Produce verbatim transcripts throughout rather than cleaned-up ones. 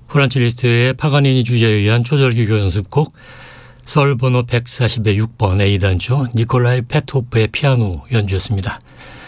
프란츠 리스트의 파가니니 주제에 의한 초절기교 연습곡 썰 번호 백사십의 육 번 A단조 니콜라이 페토프의 피아노 연주였습니다.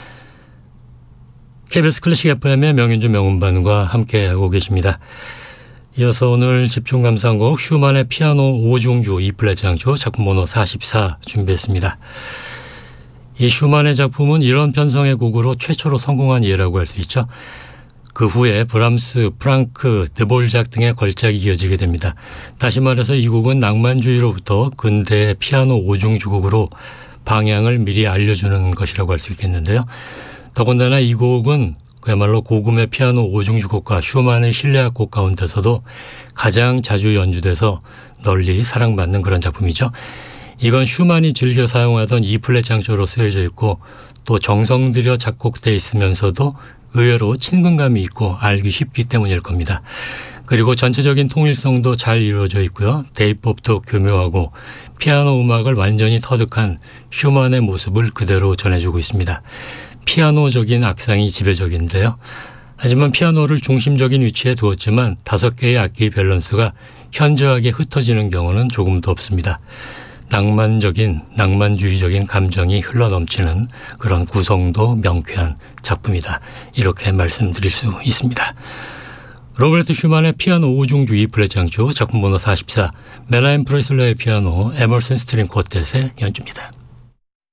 케이비에스 클래식 에프엠의 명연주 명음반과 함께하고 계십니다. 이어서 오늘 집중 감상곡 슈만의 피아노 오중주 E플랫 장조 작품 번호 사십사 준비했습니다. 이 슈만의 작품은 이런 편성의 곡으로 최초로 성공한 예라고 할 수 있죠. 그 후에 브람스, 프랑크, 드볼작 등의 걸작이 이어지게 됩니다. 다시 말해서 이 곡은 낭만주의로부터 근대의 피아노 오중주곡으로 방향을 미리 알려주는 것이라고 할 수 있겠는데요. 더군다나 이 곡은 그야말로 고금의 피아노 오중주곡과 슈만의 실내악곡 가운데서도 가장 자주 연주돼서 널리 사랑받는 그런 작품이죠. 이건 슈만이 즐겨 사용하던 E플랫 장조로 쓰여져 있고 또 정성 들여 작곡돼 있으면서도 의외로 친근감이 있고 알기 쉽기 때문일 겁니다. 그리고 전체적인 통일성도 잘 이루어져 있고요. 대입법도 교묘하고 피아노 음악을 완전히 터득한 슈만의 모습을 그대로 전해주고 있습니다. 피아노적인 악상이 지배적인데요. 하지만 피아노를 중심적인 위치에 두었지만 다섯 개의 악기 밸런스가 현저하게 흩어지는 경우는 조금도 없습니다. 낭만적인, 낭만주의적인 감정이 흘러넘치는 그런 구성도 명쾌한 작품이다. 이렇게 말씀드릴 수 있습니다. 로베르트 슈만의 피아노 오중주 E플랫 장조 작품 번호 사십사, 멜라인 프레슬러의 피아노, 에머슨 스트링 쿼텟의 연주입니다.